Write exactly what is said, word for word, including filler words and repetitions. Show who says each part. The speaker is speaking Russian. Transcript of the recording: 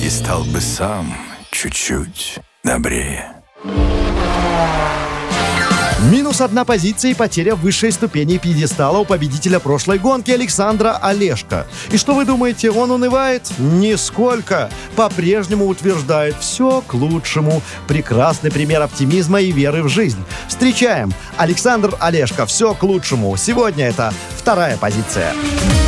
Speaker 1: и стал бы сам чуть-чуть добрее.
Speaker 2: Минус одна позиция и потеря высшей ступени пьедестала у победителя прошлой гонки Александра Олешко. И что вы думаете, он унывает? Нисколько. По-прежнему утверждает все к лучшему. Прекрасный пример оптимизма и веры в жизнь. Встречаем. Александр Олешко. Все к лучшему. Сегодня это вторая позиция.